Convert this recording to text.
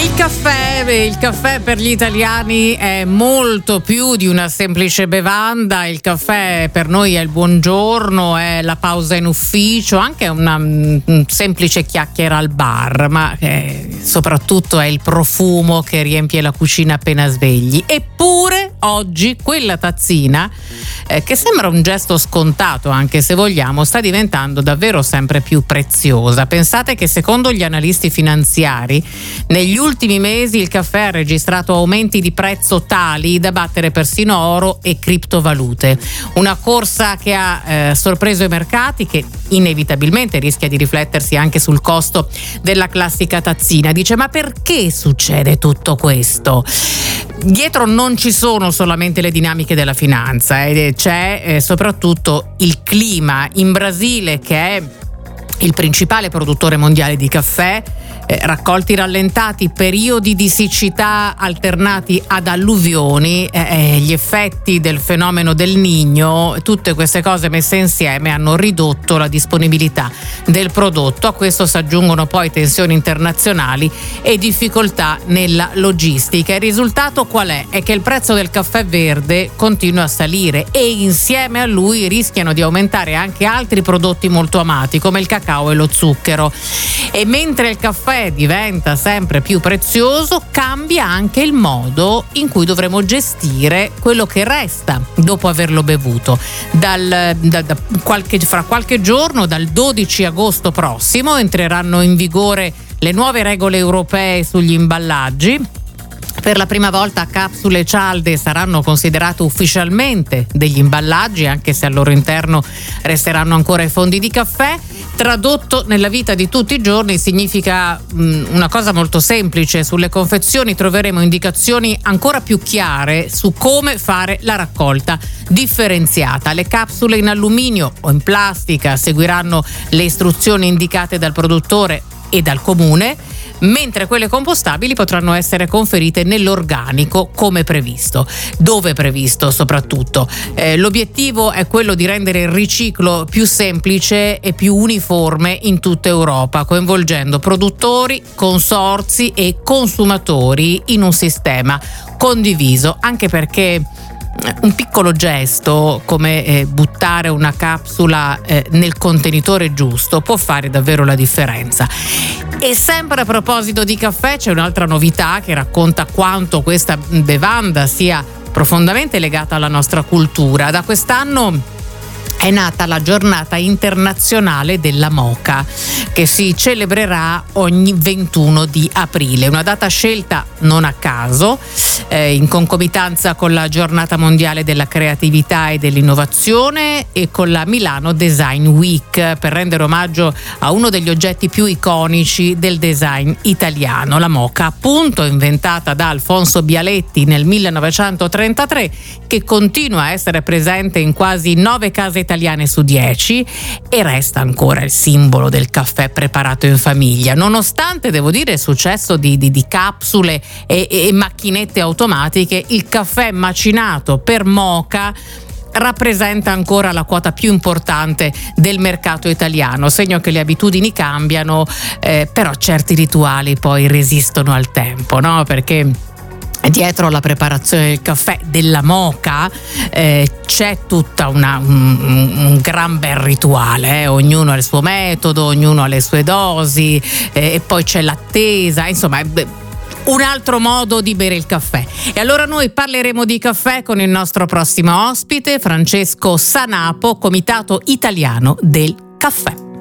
Il caffè per gli italiani è molto più di una semplice bevanda. Il caffè per noi è il buongiorno, è la pausa in ufficio, anche una semplice chiacchiera al bar, ma soprattutto è il profumo che riempie la cucina appena svegli. Eppure oggi quella tazzina, che sembra un gesto scontato anche se vogliamo, sta diventando davvero sempre più preziosa. Pensate che secondo gli analisti finanziari negli ultimi mesi il caffè ha registrato aumenti di prezzo tali da battere persino oro e criptovalute. Una corsa che ha sorpreso i mercati, che inevitabilmente rischia di riflettersi anche sul costo della classica tazzina. Dice: ma perché succede tutto questo? Dietro non ci sono solamente le dinamiche della finanza, c'è soprattutto il clima. In Brasile, che è il principale produttore mondiale di caffè, raccolti rallentati, periodi di siccità alternati ad alluvioni, gli effetti del fenomeno del Niño, tutte queste cose messe insieme hanno ridotto la disponibilità del prodotto. A questo si aggiungono poi tensioni internazionali e difficoltà nella logistica. Il risultato qual è? È che il prezzo del caffè verde continua a salire e insieme a lui rischiano di aumentare anche altri prodotti molto amati come il cacao e lo zucchero. E mentre il caffè diventa sempre più prezioso, cambia anche il modo in cui dovremo gestire quello che resta dopo averlo bevuto. Fra qualche giorno, dal 12 agosto prossimo, entreranno in vigore le nuove regole europee sugli imballaggi. Per la prima volta capsule cialde saranno considerate ufficialmente degli imballaggi, anche se al loro interno resteranno ancora i fondi di caffè. Tradotto nella vita di tutti i giorni significa una cosa molto semplice: sulle confezioni troveremo indicazioni ancora più chiare su come fare la raccolta differenziata. Le capsule in alluminio o in plastica seguiranno le istruzioni indicate dal produttore e dal comune, mentre quelle compostabili potranno essere conferite nell'organico come previsto. Dove previsto soprattutto. L'obiettivo è quello di rendere il riciclo più semplice e più uniforme in tutta Europa, coinvolgendo produttori, consorzi e consumatori in un sistema condiviso, anche perché un piccolo gesto come buttare una capsula nel contenitore giusto può fare davvero la differenza. E sempre a proposito di caffè, c'è un'altra novità che racconta quanto questa bevanda sia profondamente legata alla nostra cultura. Da quest'anno è nata la giornata internazionale della moka, che si celebrerà ogni 21 di aprile, una data scelta non a caso, in concomitanza con la giornata mondiale della creatività e dell'innovazione e con la Milano Design Week, per rendere omaggio a uno degli oggetti più iconici del design italiano, la moka, appunto inventata da Alfonso Bialetti nel 1933, che continua a essere presente in quasi 9 case italiane su 10 e resta ancora il simbolo del caffè preparato in famiglia, nonostante, devo dire, il successo di capsule e macchinette automatiche. Il caffè macinato per moka rappresenta ancora la quota più importante del mercato italiano, segno che le abitudini cambiano, però certi rituali poi resistono al tempo, no? Perché dietro la preparazione del caffè, della moka, c'è tutta un gran bel rituale, ognuno ha il suo metodo, ognuno ha le sue dosi, e poi c'è l'attesa, insomma un altro modo di bere il caffè. E allora noi parleremo di caffè con il nostro prossimo ospite, Francesco Sanapo, Comitato Italiano del Caffè.